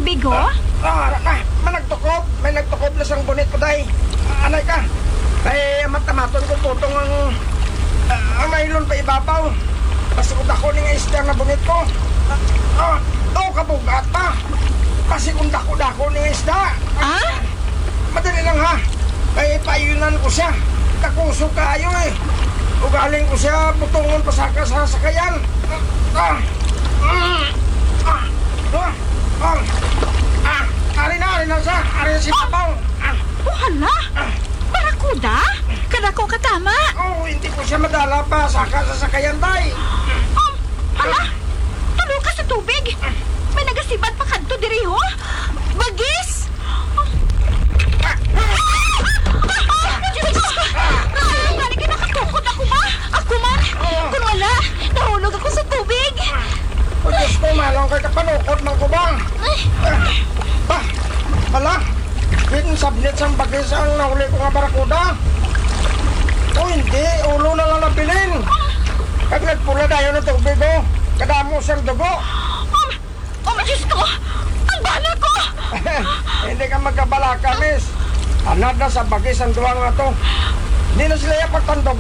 tubig, ho? Managtukop. May nagtukop na siyang bunit ko, day. Anay ka. Ay, matamaton ko putong ang nailon pa ibabaw. Pasikod ako ng isda na bunit ko. Kabugat pa. Pasikod ako ng isda. Madali lang, ha. Ay, paayunan ko siya. Kakusok kayo, eh. Ugaling ko siya, butungon pa sa sasakayan. Ari na siya. Ari na si Papaw. Hala! Barakuda? Kadako katama? Hindi ko siya madala pa sa sasakayan, tay. Hala! Tulo ka sa tubig! May nagasibad pa kadto diri, ho? Bagis! Nani ka nakatukod ako ba? Ako man! Kung wala, nahulog ako sa tubig! O Diyos ko, malong kay kapanukod ng kubang. Hala! Sabnit sang bagis ang nahuli ko nga barakuda. Hindi, ulo na lang nabilin. Pag nagpula dayo ng tubig ko, kadamo siyang dugo. Diyos ko! Ang bala ko! Hindi ka magkabalaka, miss. Anad na sa bagis ang duwang nga to. Hindi na sila yung pagtandog